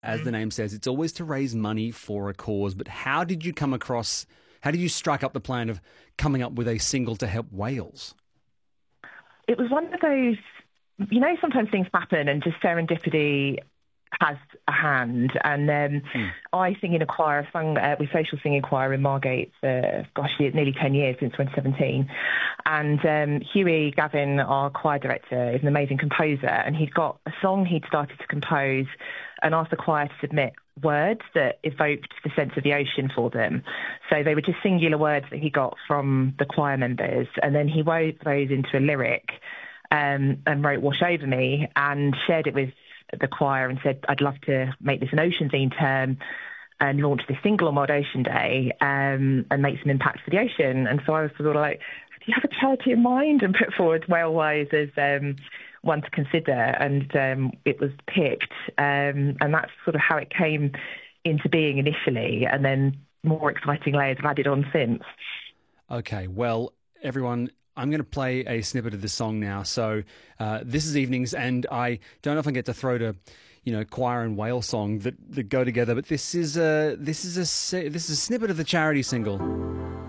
as the name says, it's always to raise money for a cause. But how did you strike up the plan of coming up with a single to help whales? It was one of those, sometimes things happen and just serendipity has a hand. And I sing in a choir. I sung with Social Singing Choir in Margate for, nearly 10 years, since 2017. And Hughie Gavin, our choir director, is an amazing composer, and he'd got a song he'd started to compose and asked the choir to submit words that evoked the sense of the ocean for them. So they were just singular words that he got from the choir members, and then he wove those into a lyric and wrote Wash Over Me and shared it with the choir and said, I'd love to make this an ocean theme term and launch this single on World Ocean Day and make some impact for the ocean. And so I was sort of like, do you have a charity in mind? And put forward Whalewise as one to consider. And it was picked. And that's sort of how it came into being initially. And then more exciting layers have added on since. Okay, well, everyone, I'm going to play a snippet of this song now. So this is Evenings, and I don't know if I get to throw to, choir and whale song that go together, but this is a snippet of the charity single.